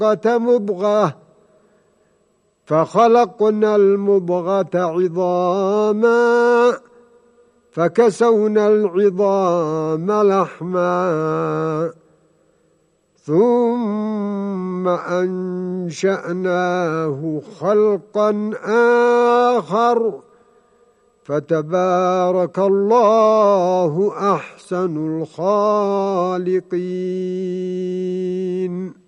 المضغة مضغة فخلقنا المضغة عظاما فكسونا العظام لحما ثم أنشأناه خلقا آخر فتبارك الله أحسن الخالقين.